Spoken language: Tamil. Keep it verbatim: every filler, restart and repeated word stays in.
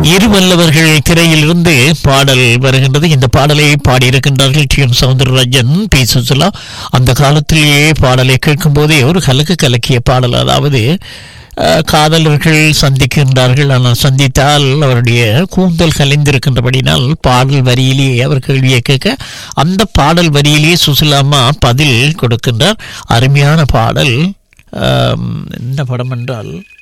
இருவல்லவர்கள் திரையிலிருந்து பாடல் வருகின்றது. இந்த பாடலை பாடியிருக்கின்றார்கள் D M Soundararajan, B Susheela. அந்த காலத்திலேயே பாடலை கேட்கும் போதே ஒரு கலக்கு கலக்கிய பாடல். அதாவது காதலர்கள் சந்திக்கின்றார்கள், ஆனால் சந்தித்தால் அவருடைய கூந்தல் கலைந்திருக்கின்றபடினால் பாடல் வரியிலேயே அவர் கேள்வியை கேட்க அந்த பாடல் வரியிலேயே சுசிலாமா பதில் கொடுக்கின்றார். அருமையான பாடல். என்ன படம் என்றால்